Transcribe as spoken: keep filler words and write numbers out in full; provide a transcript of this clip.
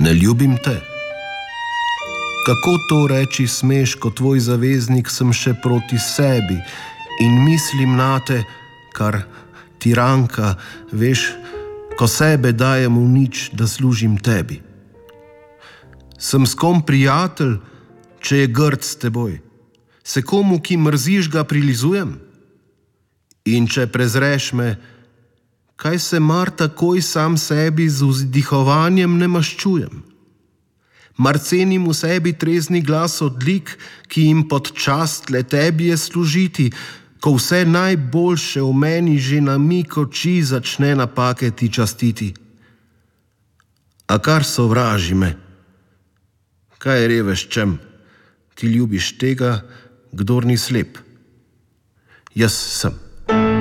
ne ljubim te. Kako to reči smeš, ko tvoj zaveznik sem še proti sebi in mislim na te, kar tiranka, veš, ko sebe dajem v nič, da služim tebi. Sem s kom prijatelj, če je grd s teboj? Se komu, ki mrziš, ga prilizujem? In če prezreš me, kaj se mar takoj sam sebi z vzdihovanjem ne maščujem? Mar cenim v sebi trezni glas odlik, ki jim pod čast le tebi je služiti, ko vse najboljše v meni že na mik oči začne napake ti častiti? A kar sovraži me? Kaj reveš čem? Ti ljubiš tega, kdor ni slep. Jaz sem.